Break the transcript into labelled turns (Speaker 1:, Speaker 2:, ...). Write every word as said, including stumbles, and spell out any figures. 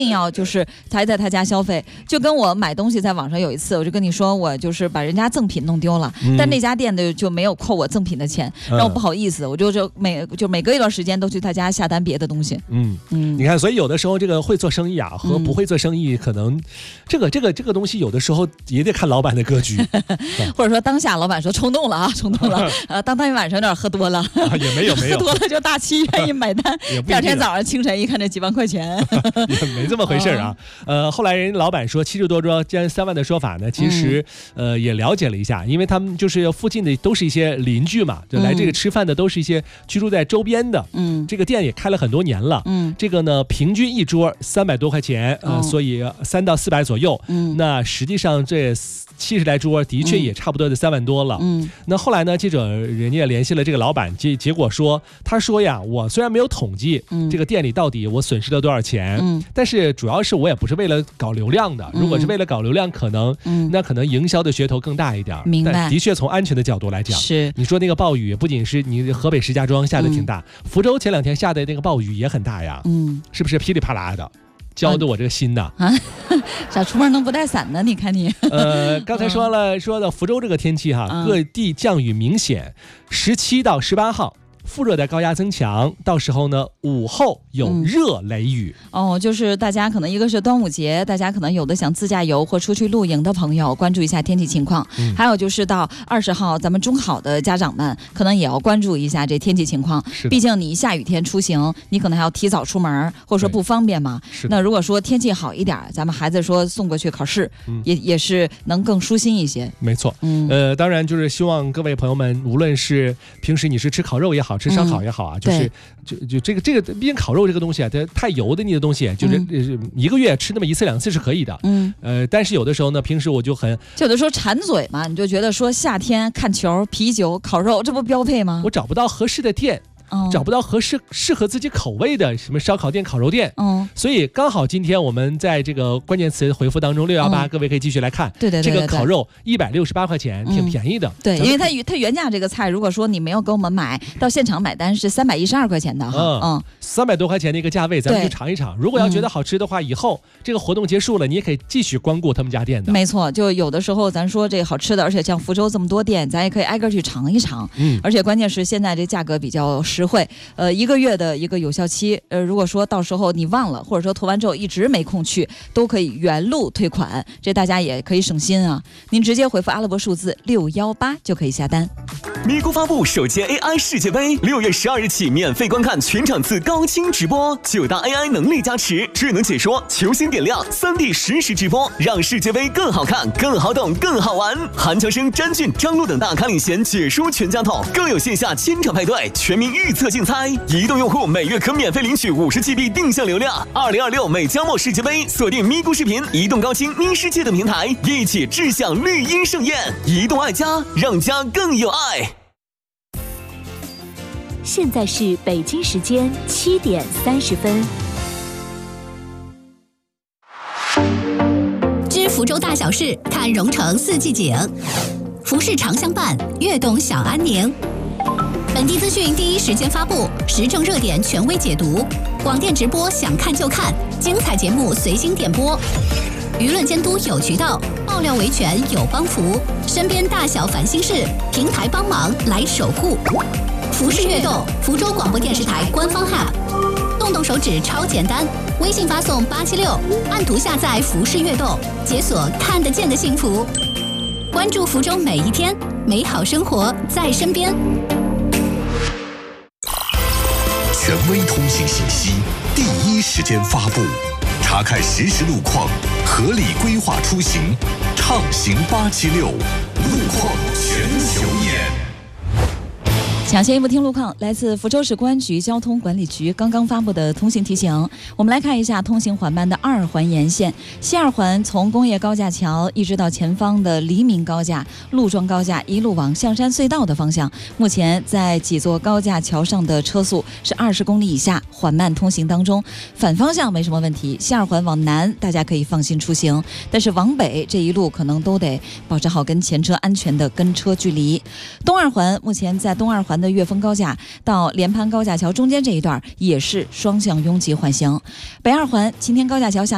Speaker 1: 定要就是才在他家消费，就跟我买东西在网上有一次，我就跟你说我就是把人家赠品弄丢了，嗯、但那家店的就没有扣我赠品的钱，让我不好意思，嗯、我就就每就每隔一段时间都去他家下单别的东西。
Speaker 2: 嗯嗯，你看，所以有的时候这个会做生意啊和不会做生意，可能这个、嗯、这个这个东西有的时候也得看老板的格局，
Speaker 1: 或者说当下老板说冲动了啊，冲动了，呃，当当天晚上有点喝多了，
Speaker 2: 啊、也没有没有
Speaker 1: 喝多了就大七愿意买单，第二天早上清晨一看这几万块钱，
Speaker 2: 也没这么回事啊。哦、呃，后来人老板说七十多桌将近三万的说法呢，其实、嗯、呃也了解了一下，因为他们就是附近的都是一些邻居嘛，就来这个吃饭的都是一些居住在周边的，嗯，这个店也开了很多年了，嗯，这个呢平均一桌三百多块钱，呃，哦、所以三到四百左右，嗯，那实际上这七十来桌的确也差不多的三万多了，嗯，那后来呢，记者人家联系了这个老板，结结果说，他说呀，我虽然没有统计，嗯，这个店里到底我损失了多少钱，嗯，但是主要是我也不是为了搞流量的，如果是为了搞流量，可能，嗯，那可能营销的噱头更大一点，
Speaker 1: 明白？
Speaker 2: 但的确从安全的角度来讲，
Speaker 1: 是你
Speaker 2: 说那个暴雨，不仅是你河北石家庄下的挺大，嗯、福州前两天下的那个暴雨也很大呀，嗯，是不是噼里啪啦的？教的我这个心呐啊，
Speaker 1: 咋出门能不带伞呢？你看你，
Speaker 2: 呃，刚才说了，说到福州这个天气哈，嗯、各地降雨明显，十七到十八号。副热带高压增强，到时候呢，午后有热雷雨、
Speaker 1: 嗯、哦，就是大家可能一个是端午节，大家可能有的想自驾游或出去露营的朋友，关注一下天气情况。嗯、还有就是到二十号，咱们中考的家长们可能也要关注一下这天气情况。毕竟你下雨天出行，你可能还要提早出门，或者说不方便嘛。那如果说天气好一点，咱们孩子说送过去考试，嗯、也也是能更舒心一些。
Speaker 2: 没错，嗯，呃，当然就是希望各位朋友们，无论是平时你是吃烤肉也好，吃烧烤也好啊，嗯、就是就就这个这个，毕竟烤肉这个东西啊，它太油的腻的东西，就是、嗯、一个月吃那么一次两次是可以的，嗯，呃，但是有的时候呢，平时我就很
Speaker 1: 就有的时候馋嘴嘛，你就觉得说夏天看球、啤酒、烤肉，这不标配吗？
Speaker 2: 我找不到合适的店。哦、找不到合适适合自己口味的什么烧烤店、烤肉店，嗯，所以刚好今天我们在这个关键词回复当中六一八，各位可以继续来看，
Speaker 1: 对对对，
Speaker 2: 这个烤肉一百六十八块钱，挺便宜的，
Speaker 1: 嗯、对，因为它它原价这个菜，如果说你没有给我们买到现场买单是三百一十二块钱的哈，嗯嗯，
Speaker 2: 三百多块钱的一个价位，咱们就尝一尝。如果要觉得好吃的话，以后这个活动结束了，你也可以继续光顾他们家店的。
Speaker 1: 没错，就有的时候咱说这个好吃的，而且像福州这么多店，咱也可以挨个去尝一尝，嗯，而且关键是现在这价格比较实惠，呃。一个月的一个有效期，呃，如果说到时候你忘了，或者说投完之后一直没空去，都可以原路退款，这大家也可以省心啊。您直接回复阿拉伯数字六一八就可以下单。
Speaker 3: 咪咕发布首届 A I 世界杯，六月十二日起免费观看全场次高清直播，九大 A I 能力加持，智能解说，球星点亮，三 D 实时直播，让世界杯更好看、更好懂、更好玩。韩乔生、詹俊、张璐等大咖领衔解说全家桶，更有线下千场派对、全民预测竞猜。移动用户每月可免费领取五十 G B 定向流量。二零二六美加墨世界杯，锁定咪咕视频、移动高清咪世界等平台，一起志向绿茵盛宴。移动爱家，让家更有爱。
Speaker 4: 现在是北京时间七点三十分。
Speaker 5: 知福州大小事，看蓉城四季景。服饰长相伴，悦动小安宁。本地资讯第一时间发布，时政热点权威解读，广电直播想看就看，精彩节目随心点播，舆论监督有渠道，爆料维权有帮扶，身边大小烦心事，平台帮忙来守护。服饰悦动，福州广播电视台官方 App， 动动手指超简单，微信发送八七六，按图下载服饰悦动，解锁看得见的幸福，关注福州每一天，美好生活在身边。
Speaker 6: 权威通信信息，第一时间发布，查看实时路况，合理规划出行，畅行八七六，路况全球眼。
Speaker 1: 抢先一步听路况，来自福州市公安局交通管理局刚刚发布的通行提醒。我们来看一下通行缓慢的二环沿线，西二环从工业高架桥一直到前方的黎明高架、陆庄高架，一路往象山隧道的方向。目前在几座高架桥上的车速是二十公里以下，缓慢通行当中。反方向没什么问题，西二环往南大家可以放心出行，但是往北这一路可能都得保持好跟前车安全的跟车距离。东二环目前在东二环的岳峰高架到连潘高架桥中间这一段也是双向拥挤缓行。北二环擎天高架桥下